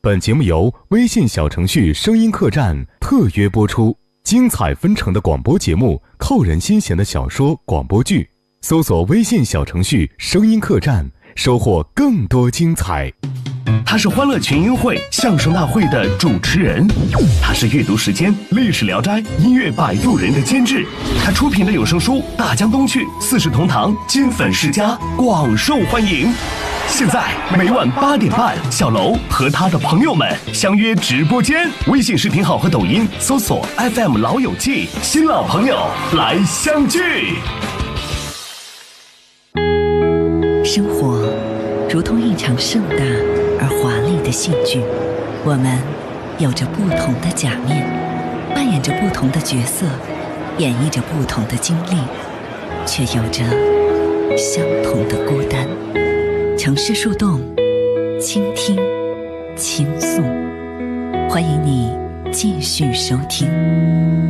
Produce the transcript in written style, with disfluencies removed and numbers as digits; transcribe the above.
本节目由微信小程序声音客栈特约播出，精彩纷呈的广播节目，扣人心弦的小说广播剧，搜索微信小程序声音客栈，收获更多精彩。 他是欢乐群英会相声大会的主持人，他是阅读时间历史聊斋音乐摆渡人的监制，他出品的有声书《大江东去》四世同堂金粉世家广受欢迎。现在每晚8点半，小楼和他的朋友们相约直播间，微信视频号和抖音搜索 FM 老友记，新老朋友来相聚。 生活如同一场盛大而华丽的戏剧，我们有着不同的假面，扮演着不同的角色，演绎着不同的经历，却有着相同的孤单。城市树洞，倾听，倾诉，欢迎你继续收听。